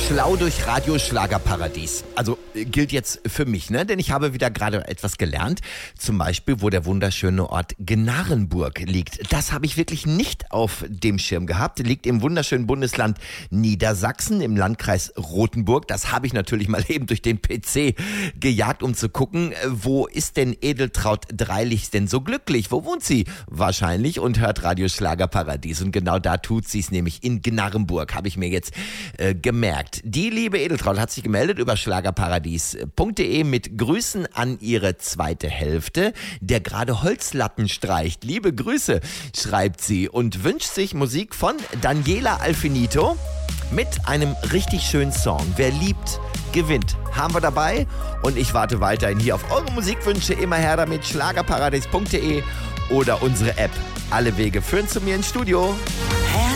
Schlau durch Radio Schlagerparadies. Also gilt jetzt für mich, ne? Denn ich habe wieder gerade etwas gelernt. Zum Beispiel, wo der wunderschöne Ort Gnarrenburg liegt. Das habe ich wirklich nicht auf dem Schirm gehabt. Liegt im wunderschönen Bundesland Niedersachsen im Landkreis Rothenburg. Das habe ich natürlich mal eben durch den PC gejagt, um zu gucken, wo ist denn Edeltraud Dreilich denn so glücklich? Wo wohnt sie? Wahrscheinlich und hört Radio Schlagerparadies. Und genau da tut sie es, nämlich in Gnarrenburg, habe ich mir jetzt gemerkt. Die liebe Edeltraud hat sich gemeldet über schlagerparadies.de mit Grüßen an ihre zweite Hälfte, der gerade Holzlatten streicht. Liebe Grüße, schreibt sie und wünscht sich Musik von Daniela Alfinito mit einem richtig schönen Song. Wer liebt, gewinnt. Haben wir dabei und ich warte weiterhin hier auf eure Musikwünsche. Immer her damit, schlagerparadies.de oder unsere App. Alle Wege führen zu mir ins Studio.